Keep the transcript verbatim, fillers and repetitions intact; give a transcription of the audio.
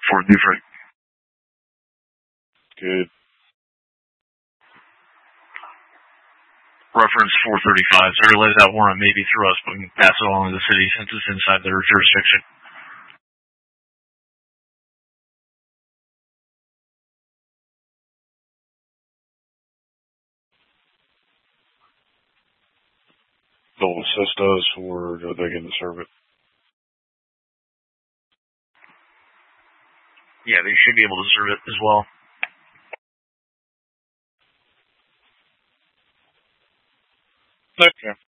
Fort Beaufort. Good. Reference four thirty-five. So I realize that warrant may be through us, but we can pass it along to the city since it's inside their jurisdiction. They'll assist us, or are they going to serve it? Yeah, they should be able to serve it as well. Okay.